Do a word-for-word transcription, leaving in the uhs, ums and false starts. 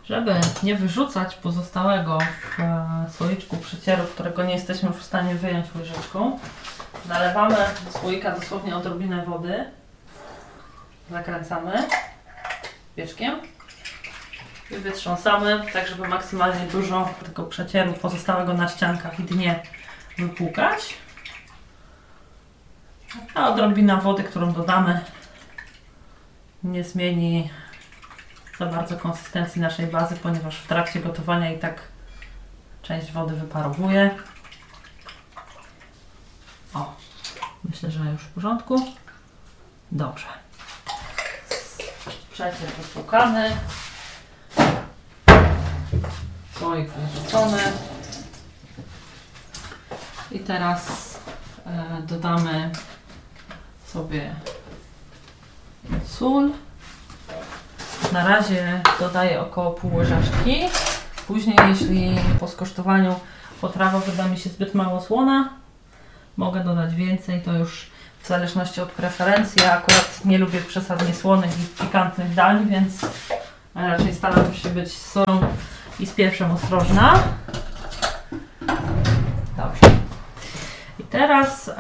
Żeby nie wyrzucać pozostałego w słoiczku przecieru, którego nie jesteśmy już w stanie wyjąć łyżeczką, nalewamy do słoika dosłownie odrobinę wody, zakręcamy wieczkiem i wytrząsamy, tak żeby maksymalnie dużo tego przecieru pozostałego na ściankach i dnie wypłukać. A odrobina wody, którą dodamy, nie zmieni za bardzo konsystencji naszej bazy, ponieważ w trakcie gotowania i tak część wody wyparowuje. O, myślę, że już w porządku. Dobrze. Przecier wypłukany. Słoik wyrzucony. I teraz e, dodamy sobie sól. Na razie dodaję około pół łyżeczki. Później, jeśli po skosztowaniu potrawa wyda mi się zbyt mało słona, mogę dodać więcej, to już w zależności od preferencji. Ja akurat nie lubię przesadnie słonych i pikantnych dań, więc raczej staram się być z solą i z pieprzem ostrożna. Dobrze. I teraz